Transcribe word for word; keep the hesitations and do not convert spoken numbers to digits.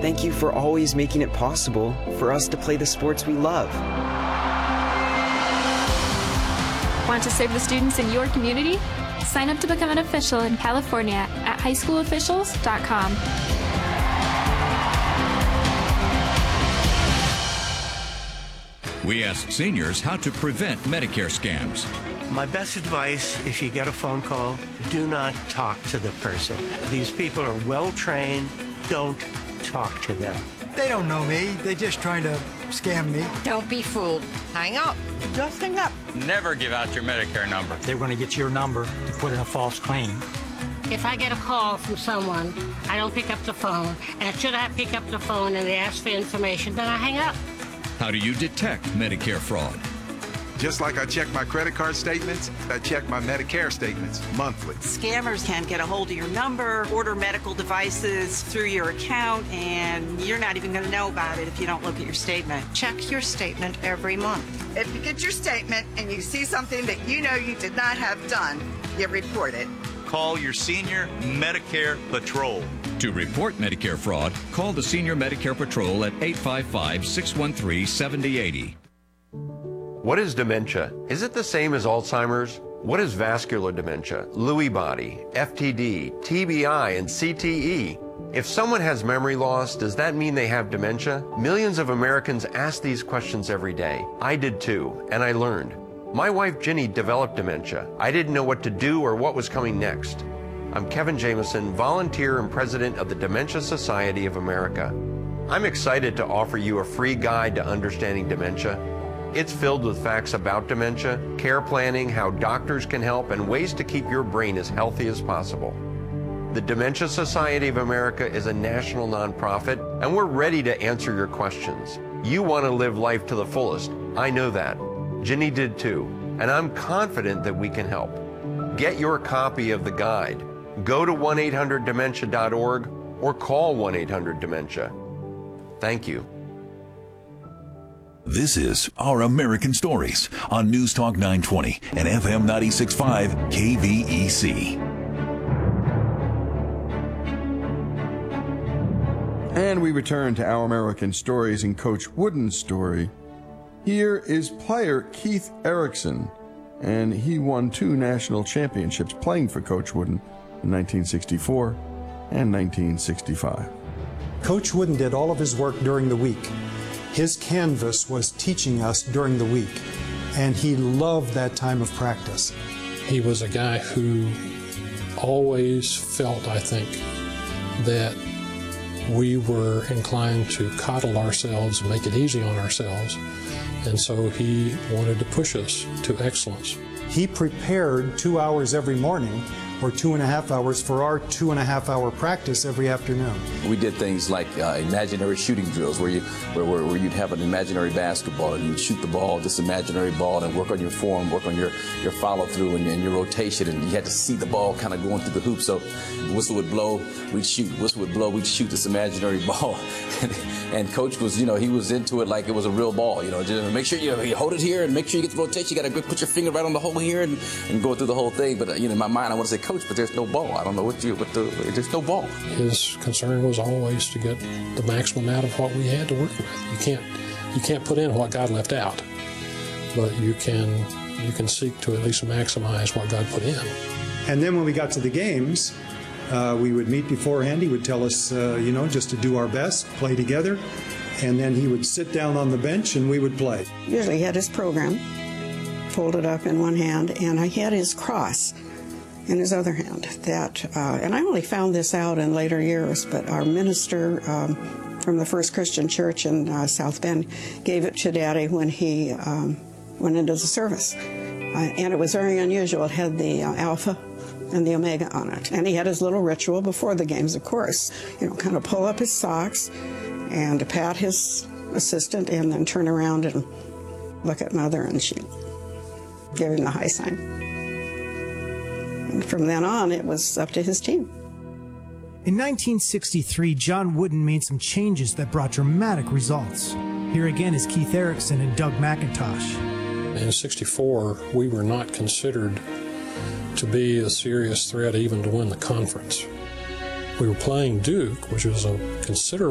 Thank you for always making it possible for us to play the sports we love. Want to serve the students in your community? Sign up to become an official in California at high school officials dot com. We ask seniors how to prevent Medicare scams. My best advice, if you get a phone call, do not talk to the person. These people are well-trained. Don't talk to them. They don't know me. They're just trying to scam me. Don't be fooled. Hang up. Just hang up. Never give out your Medicare number. They're going to get your number to put in a false claim. If I get a call from someone, I don't pick up the phone, and should I pick up the phone and they ask for information, then I hang up. How do you detect Medicare fraud? Just like I check my credit card statements, I check my Medicare statements monthly. Scammers can get a hold of your number, order medical devices through your account, and you're not even going to know about it if you don't look at your statement. Check your statement every month. If you get your statement and you see something that you know you did not have done, you report it. Call your Senior Medicare Patrol. To report Medicare fraud, call the Senior Medicare Patrol at eight five five, six one three, seven zero eight zero. What is dementia? Is it the same as Alzheimer's? What is vascular dementia, Lewy body, F T D, T B I, and C T E? If someone has memory loss, does that mean they have dementia? Millions of Americans ask these questions every day. I did too, and I learned. My wife Ginny developed dementia. I didn't know what to do or what was coming next. I'm Kevin Jameson, volunteer and president of the Dementia Society of America. I'm excited to offer you a free guide to understanding dementia. It's filled with facts about dementia, care planning, how doctors can help, and ways to keep your brain as healthy as possible. The Dementia Society of America is a national nonprofit, and we're ready to answer your questions. You want to live life to the fullest. I know that. Ginny did too, and I'm confident that we can help. Get your copy of the guide. Go to one eight hundred dementia dot org or call one eight hundred dementia. Thank you. This is Our American Stories on News Talk nine twenty and F M ninety-six point five K V E C. And we return to Our American Stories and Coach Wooden's story. Here is player Keith Erickson, and he won two national championships playing for Coach Wooden in nineteen sixty-four and nineteen sixty-five. Coach Wooden did all of his work during the week. His canvas was teaching us during the week, and he loved that time of practice. He was a guy who always felt, I think, that we were inclined to coddle ourselves and make it easy on ourselves, and so he wanted to push us to excellence. He prepared two hours every morning or two and a half hours for our two and a half hour practice every afternoon. We did things like uh, imaginary shooting drills where, you, where, where, where you'd have an imaginary basketball and you'd shoot the ball, this imaginary ball, and work on your form, work on your, your follow through and, and your rotation, and you had to see the ball kind of going through the hoop. So the whistle would blow, we'd shoot, whistle would blow, we'd shoot this imaginary ball. and, and Coach was, you know, he was into it like it was a real ball, you know, just make sure you, you hold it here and make sure you get the rotation. You got to put your finger right on the hole here and, and go through the whole thing. But, uh, you know, in my mind, I want to say, Coach, but there's no ball. I don't know what you, what the, there's no ball. His concern was always to get the maximum out of what we had to work with. You can't, you can't put in what God left out, but you can, you can seek to at least maximize what God put in. And then when we got to the games, uh, we would meet beforehand. He would tell us, uh, you know, just to do our best, play together, and then he would sit down on the bench and we would play. Usually he had his program folded up in one hand, and I had his cross in his other hand. That, uh, and I only found this out in later years, but our minister um, from the First Christian Church in uh, South Bend gave it to Daddy when he um, went into the service. Uh, and it was very unusual. It had the uh, Alpha and the Omega on it. And he had his little ritual before the games, of course. You know, kind of pull up his socks and pat his assistant and then turn around and look at Mother, and she'd give him the high sign. And from then on, it was up to his team. In nineteen sixty-three, John Wooden made some changes that brought dramatic results. Here again is Keith Erickson and Doug McIntosh. In sixty-four, we were not considered to be a serious threat even to win the conference. We were playing Duke, which was a considerable